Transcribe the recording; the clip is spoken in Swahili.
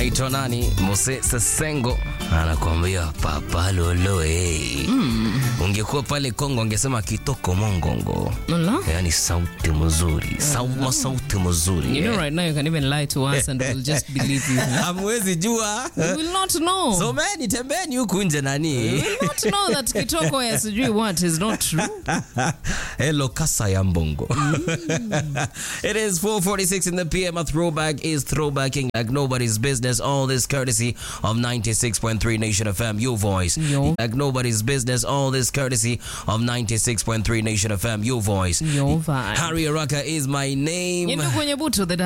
anaitwa nani? Mose Sesengo anakuambia Papa Lolo. Ungekuwa pale Kongo ungesema kitoko mongongo. Yani sauti mzuri. Sauti mzuri. You know right now you can even lie to us and we'll just believe you. Hamwezi jua. We will not know. So many tembeni huku nje nani. We will not know that kitoko ya sijui what is not true. Hello kasa ya mbongo. It is 4:46 in the PM. A throwback is throwbacking like nobody's business. All this courtesy of 96.3 Nation FM, your voice. Yo. Like nobody's business. All this courtesy of 96.3 Nation FM, your voice. Your vibe. Harry Araka is my name. Yendo kwenye butu the